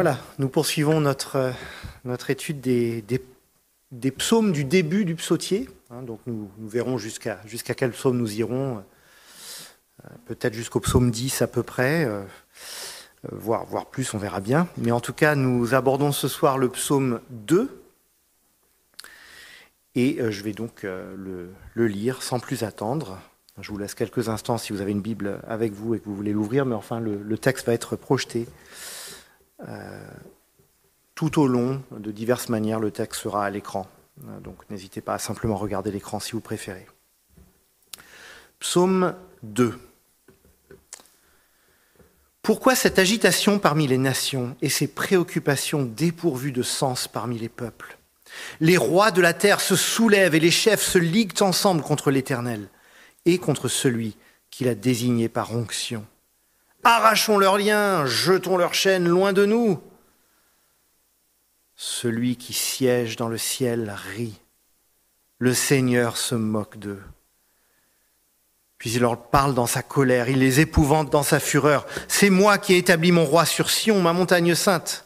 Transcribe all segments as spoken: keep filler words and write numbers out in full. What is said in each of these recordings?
Voilà, nous poursuivons notre, euh, notre étude des, des, des psaumes du début du psautier. Hein, donc nous, nous verrons jusqu'à jusqu'à quel psaume nous irons, euh, peut-être jusqu'au psaume dix à peu près, euh, voire, voire plus, on verra bien. Mais en tout cas, nous abordons ce soir le psaume deux. Et euh, je vais donc euh, le, le lire sans plus attendre. Je vous laisse quelques instants si vous avez une Bible avec vous et que vous voulez l'ouvrir, mais enfin le, le texte va être projeté. Euh, tout au long, de diverses manières, le texte sera à l'écran. Euh, donc n'hésitez pas à simplement regarder l'écran si vous préférez. Psaume deux. Pourquoi cette agitation parmi les nations et ces préoccupations dépourvues de sens parmi les peuples ? Les rois de la terre se soulèvent et les chefs se liguent ensemble contre l'Éternel et contre celui qu'il a désigné par onction. Arrachons leurs liens, jetons leurs chaînes loin de nous. Celui qui siège dans le ciel rit. Le Seigneur se moque d'eux. Puis il leur parle dans sa colère, il les épouvante dans sa fureur. C'est moi qui ai établi mon roi sur Sion, ma montagne sainte.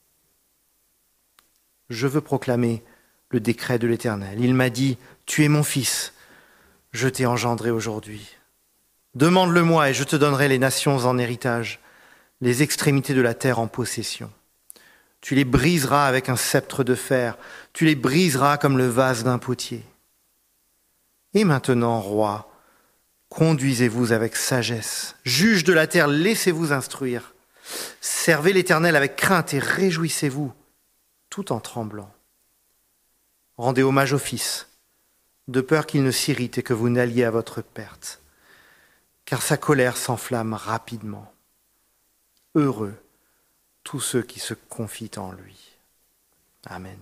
Je veux proclamer le décret de l'Éternel. Il m'a dit, tu es mon fils, je t'ai engendré aujourd'hui. Demande-le-moi et je te donnerai les nations en héritage, les extrémités de la terre en possession. Tu les briseras avec un sceptre de fer, tu les briseras comme le vase d'un potier. Et maintenant, roi, conduisez-vous avec sagesse. Juge de la terre, laissez-vous instruire. Servez l'Éternel avec crainte et réjouissez-vous, tout en tremblant. Rendez hommage au Fils, de peur qu'il ne s'irrite et que vous n'alliez à votre perte. Car sa colère s'enflamme rapidement. Heureux tous ceux qui se confient en lui. Amen.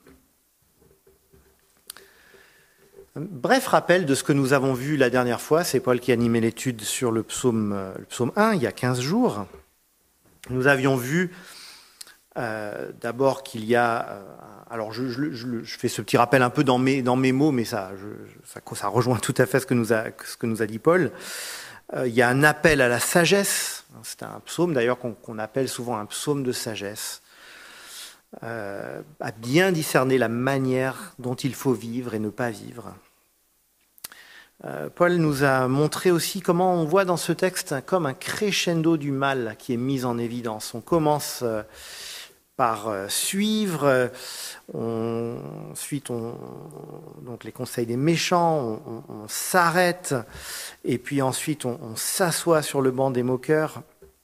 Bref rappel de ce que nous avons vu la dernière fois, c'est Paul qui animait l'étude sur le psaume, le psaume un, il y a quinze jours. Nous avions vu euh, d'abord qu'il y a... Euh, alors je, je, je, je fais ce petit rappel un peu dans mes, dans mes mots, mais ça, je, ça, ça rejoint tout à fait ce que nous a, ce que nous a dit Paul. Euh, il y a un appel à la sagesse. C'est un psaume d'ailleurs qu'on, qu'on appelle souvent un psaume de sagesse. Euh, à bien discerner la manière dont il faut vivre et ne pas vivre. Euh, Paul nous a montré aussi comment on voit dans ce texte comme un crescendo du mal qui est mis en évidence. On commence euh, par euh, suivre, euh, on, ensuite on, donc les conseils des méchants, on, on, on s'arrête, et puis ensuite on, on s'assoit sur le banc des moqueurs.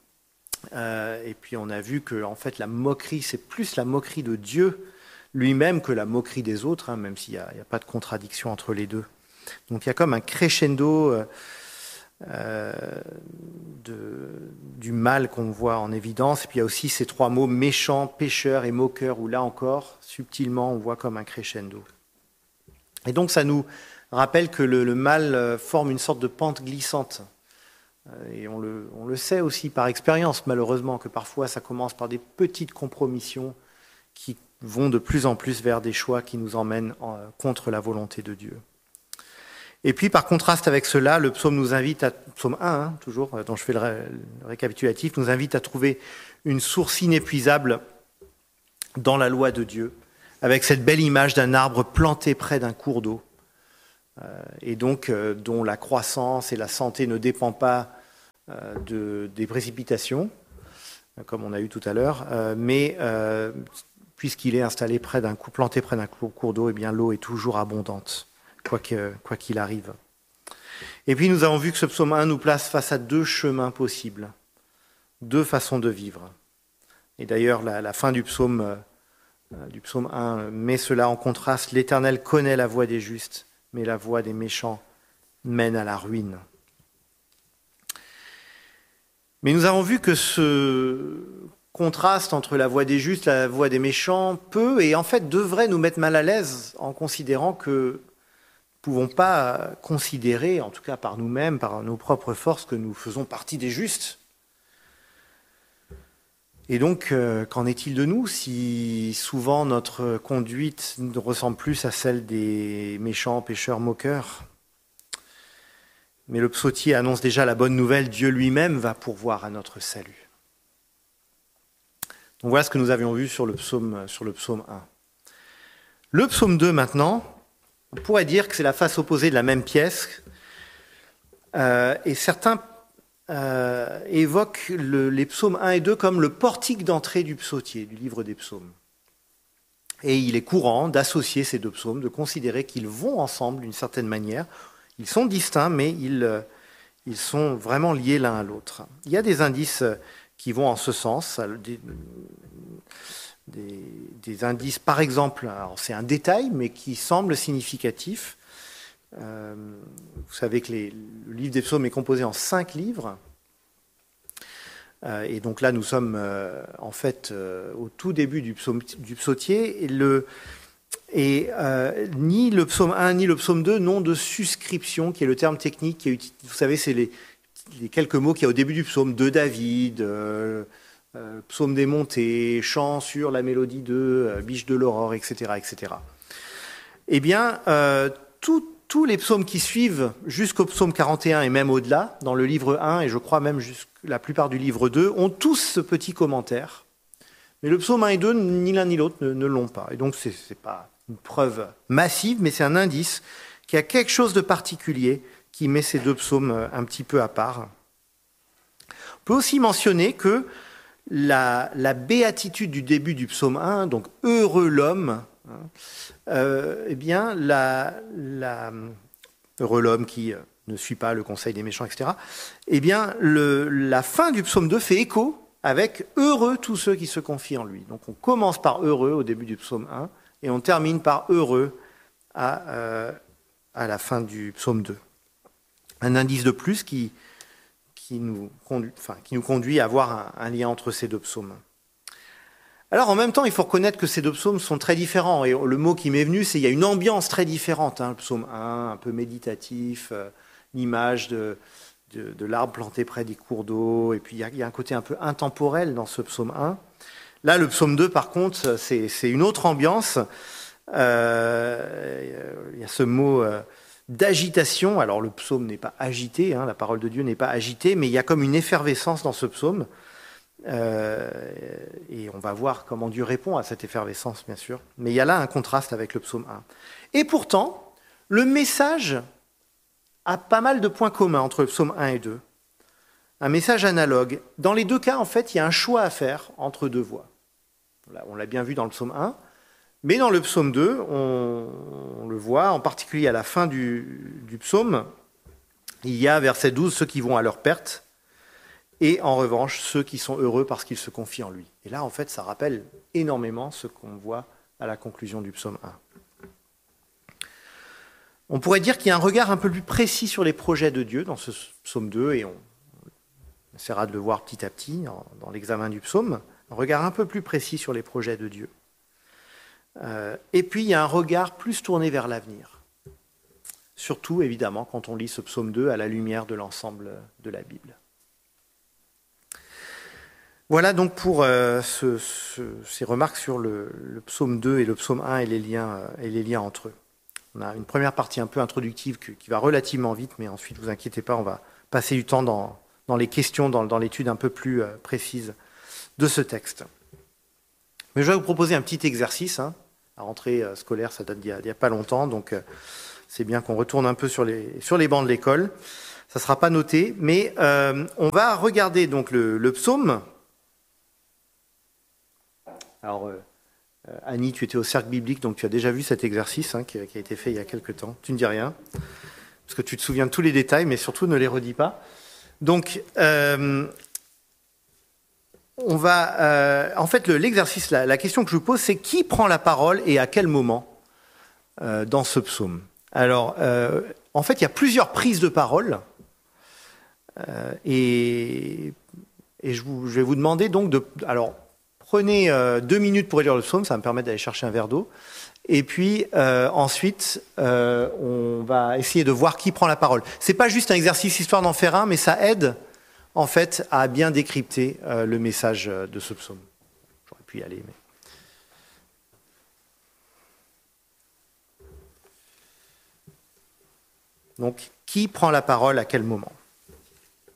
Euh, et puis on a vu que en fait la moquerie, c'est plus la moquerie de Dieu lui-même que la moquerie des autres, hein, même s'il n'y a, a pas de contradiction entre les deux. Donc il y a comme un crescendo euh, euh, de, du mal qu'on voit en évidence. Et puis il y a aussi ces trois mots méchant, pécheur et moqueur, où là encore, subtilement, on voit comme un crescendo. Et donc ça nous rappelle que le, le mal forme une sorte de pente glissante. Et on le, on le sait aussi par expérience, malheureusement, que parfois ça commence par des petites compromissions qui vont de plus en plus vers des choix qui nous emmènent en, contre la volonté de Dieu. Et puis, par contraste avec cela, le psaume nous invite à, psaume un, hein, toujours, dont je fais le, ré, le récapitulatif, nous invite à trouver une source inépuisable dans la loi de Dieu, avec cette belle image d'un arbre planté près d'un cours d'eau, euh, et donc euh, dont la croissance et la santé ne dépendent pas euh, de, des précipitations, comme on a eu tout à l'heure, euh, mais euh, puisqu'il est installé près d'un planté près d'un cours d'eau, eh bien l'eau est toujours abondante. Quoi, que, quoi qu'il arrive. Et puis nous avons vu que ce psaume un nous place face à deux chemins possibles, deux façons de vivre. Et d'ailleurs, la, la fin du psaume, euh, du psaume un met cela en contraste. L'Éternel connaît la voie des justes, mais la voie des méchants mène à la ruine. Mais nous avons vu que ce contraste entre la voie des justes et la voie des méchants peut et en fait devrait nous mettre mal à l'aise en considérant que nous ne pouvons pas considérer, en tout cas par nous-mêmes, par nos propres forces, que nous faisons partie des justes. Et donc, euh, qu'en est-il de nous si souvent notre conduite ressemble plus à celle des méchants, pécheurs, moqueurs ? Mais le psautier annonce déjà la bonne nouvelle, Dieu lui-même va pourvoir à notre salut. Donc voilà ce que nous avions vu sur le psaume, sur le psaume un. Le psaume deux, maintenant, on pourrait dire que c'est la face opposée de la même pièce. Euh, et certains euh, évoquent le, les psaumes un et deux comme le portique d'entrée du psautier, du livre des psaumes. Et il est courant d'associer ces deux psaumes, de considérer qu'ils vont ensemble d'une certaine manière. Ils sont distincts, mais ils, euh, ils sont vraiment liés l'un à l'autre. Il y a des indices qui vont en ce sens. Des, des, des indices, par exemple, alors c'est un détail, mais qui semble significatif. Euh, vous savez que les, le livre des psaumes est composé en cinq livres. Euh, et donc là, nous sommes euh, en fait euh, au tout début du, psaume, du psautier. Et, le, et euh, ni le psaume un ni le psaume deux n'ont de suscription, qui est le terme technique qui est utilisé. Vous savez, c'est les, les quelques mots qu'il y a au début du psaume, de David, euh, euh, psaume des montées, chant sur la mélodie de euh, biche de l'aurore, et cetera, et cetera. Eh bien, euh, tout, tous les psaumes qui suivent jusqu'au psaume quarante et un et même au-delà, dans le livre un, et je crois même jusqu'à la plupart du livre deux, ont tous ce petit commentaire. Mais le psaume un et deux, ni l'un ni l'autre ne, ne l'ont pas. Et donc, ce n'est pas une preuve massive, mais c'est un indice qu'il y a quelque chose de particulier qui met ces deux psaumes un petit peu à part. On peut aussi mentionner que la, la béatitude du début du psaume un, donc « Heureux l'homme », euh, eh bien, la, la, heureux l'homme qui ne suit pas le conseil des méchants, et cetera, eh bien, le, la fin du psaume deux fait écho avec « Heureux tous ceux qui se confient en lui ». Donc on commence par « Heureux » au début du psaume un et on termine par « Heureux » à, euh, à la fin du psaume deux. Un indice de plus qui, qui, nous, conduit, enfin, qui nous conduit à avoir un, un lien entre ces deux psaumes. Alors en même temps, il faut reconnaître que ces deux psaumes sont très différents. Et le mot qui m'est venu, c'est qu'il y a une ambiance très différente. Hein. Le psaume un, un peu méditatif, euh, l'image de, de, de l'arbre planté près des cours d'eau. Et puis il y, a, il y a un côté un peu intemporel dans ce psaume un. Là, le psaume deux, par contre, c'est, c'est une autre ambiance. Euh, il y a ce mot euh, d'agitation. Alors le psaume n'est pas agité, hein, la parole de Dieu n'est pas agitée, mais il y a comme une effervescence dans ce psaume. Euh, et on va voir comment Dieu répond à cette effervescence, bien sûr. Mais il y a là un contraste avec le psaume un. Et pourtant, le message a pas mal de points communs entre le psaume un et deux. Un message analogue. Dans les deux cas, en fait, il y a un choix à faire entre deux voix. On l'a bien vu dans le psaume un. Mais dans le psaume deux, on, on le voit, en particulier à la fin du, du psaume, il y a, verset douze, ceux qui vont à leur perte, et en revanche, ceux qui sont heureux parce qu'ils se confient en lui. Et là, en fait, ça rappelle énormément ce qu'on voit à la conclusion du psaume un. On pourrait dire qu'il y a un regard un peu plus précis sur les projets de Dieu dans ce psaume deux, et on essaiera de le voir petit à petit dans l'examen du psaume, un regard un peu plus précis sur les projets de Dieu. Euh, et puis, il y a un regard plus tourné vers l'avenir. Surtout, évidemment, quand on lit ce psaume deux à la lumière de l'ensemble de la Bible. Voilà donc pour euh, ce, ce, ces remarques sur le, le psaume deux et le psaume un et les liens, euh, et les liens entre eux. On a une première partie un peu introductive qui, qui va relativement vite, mais ensuite, ne vous inquiétez pas, on va passer du temps dans, dans les questions, dans, dans l'étude un peu plus euh, précise de ce texte. Mais je vais vous proposer un petit exercice. Hein. La rentrée euh, scolaire, ça date d'il n'y a, a pas longtemps, donc euh, c'est bien qu'on retourne un peu sur les, sur les bancs de l'école. Ça ne sera pas noté, mais euh, on va regarder donc le, le psaume. Alors, euh, Annie, tu étais au cercle biblique, donc tu as déjà vu cet exercice hein, qui, qui a été fait il y a quelque temps. Tu ne dis rien, parce que tu te souviens de tous les détails, mais surtout ne les redis pas. Donc, euh, on va... Euh, en fait, le, l'exercice, la, la question que je vous pose, c'est qui prend la parole et à quel moment euh, dans ce psaume? Alors, euh, en fait, il y a plusieurs prises de parole, euh, et, et je, vous, je vais vous demander donc de... Alors, prenez euh, deux minutes pour lire le psaume, ça va me permettre d'aller chercher un verre d'eau. Et puis euh, ensuite, euh, on va essayer de voir qui prend la parole. C'est pas juste un exercice histoire d'en faire un, mais ça aide en fait à bien décrypter euh, le message de ce psaume. J'aurais pu y aller, mais... Donc, qui prend la parole à quel moment ?